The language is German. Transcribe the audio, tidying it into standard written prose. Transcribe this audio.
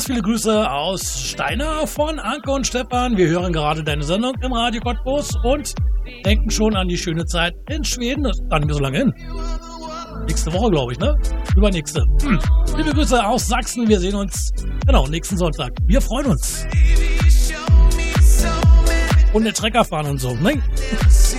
Ganz viele Grüße aus Steiner von Anke und Stefan. Wir hören gerade deine Sendung im Radio Cottbus und denken schon an die schöne Zeit in Schweden. Das ist gar nicht mehr so lange hin. Nächste Woche, glaube ich, ne? Übernächste. Liebe Grüße aus Sachsen. Wir sehen uns, genau, nächsten Sonntag. Wir freuen uns. Und der Trecker fahren und so, ne?